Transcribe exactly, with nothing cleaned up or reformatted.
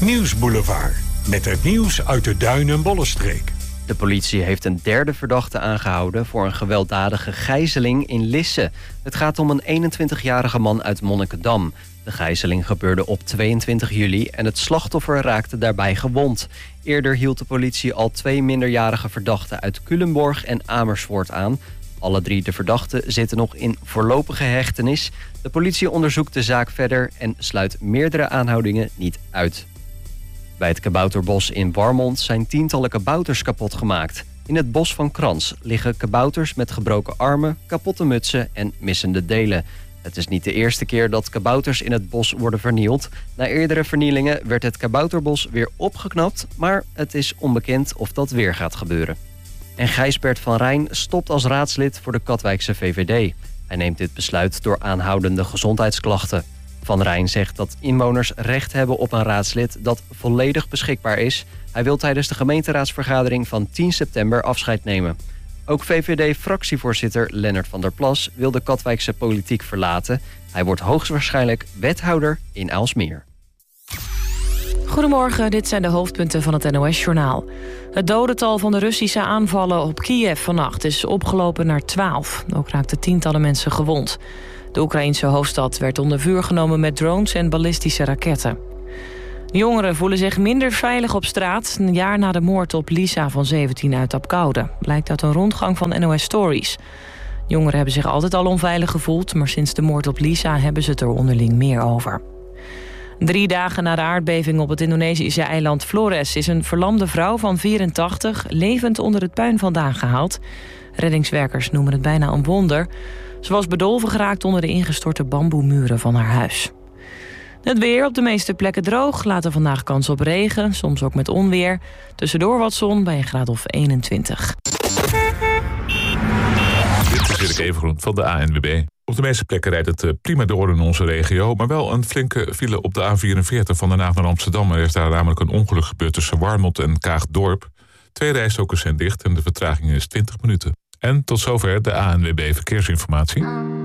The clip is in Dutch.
Nieuwsboulevard. Met het nieuws uit de Duin- en Bollenstreek. De politie heeft een derde verdachte aangehouden voor een gewelddadige gijzeling in Lisse. Het gaat om een eenentwintigjarige man uit Monnikendam. De gijzeling gebeurde op tweeëntwintig juli en het slachtoffer raakte daarbij gewond. Eerder hield de politie al twee minderjarige verdachten uit Culemborg en Amersfoort aan. Alle drie de verdachten zitten nog in voorlopige hechtenis. De politie onderzoekt de zaak verder en sluit meerdere aanhoudingen niet uit. Bij het kabouterbos in Warmond zijn tientallen kabouters kapot gemaakt. In het bos van Krans liggen kabouters met gebroken armen, kapotte mutsen en missende delen. Het is niet de eerste keer dat kabouters in het bos worden vernield. Na eerdere vernielingen werd het kabouterbos weer opgeknapt, maar het is onbekend of dat weer gaat gebeuren. En Gijsbert van Rijn stopt als raadslid voor de Katwijkse V V D. Hij neemt dit besluit door aanhoudende gezondheidsklachten. Van Rijn zegt dat inwoners recht hebben op een raadslid dat volledig beschikbaar is. Hij wil tijdens de gemeenteraadsvergadering van tien september afscheid nemen. Ook V V D-fractievoorzitter Lennart van der Plas wil de Katwijkse politiek verlaten. Hij wordt hoogstwaarschijnlijk wethouder in Aalsmeer. Goedemorgen, dit zijn de hoofdpunten van het N O S-journaal. Het dodental van de Russische aanvallen op Kiev vannacht is opgelopen naar twaalf. Ook raakten tientallen mensen gewond. De Oekraïense hoofdstad werd onder vuur genomen met drones en ballistische raketten. Jongeren voelen zich minder veilig op straat een jaar na de moord op Lisa van zeventien uit Apkoude. Blijkt uit een rondgang van N O S Stories. Jongeren hebben zich altijd al onveilig gevoeld, maar sinds de moord op Lisa hebben ze het er onderling meer over. Drie dagen na de aardbeving op het Indonesische eiland Flores is een verlamde vrouw van vierentachtig levend onder het puin vandaan gehaald. Reddingswerkers noemen het bijna een wonder. Ze was bedolven geraakt onder de ingestorte bamboemuren van haar huis. Het weer op de meeste plekken droog. Later vandaag kans op regen, soms ook met onweer. Tussendoor wat zon bij een graad of eenentwintig. Dit is Erik Evengroen van de A N W B. Op de meeste plekken rijdt het prima door in onze regio, maar wel een flinke file op de A vierenveertig van Den Haag naar Amsterdam. Er is daar namelijk een ongeluk gebeurd tussen Warmond en Kaagdorp. Twee rijstroken zijn dicht en de vertraging is twintig minuten. En tot zover de A N W B Verkeersinformatie.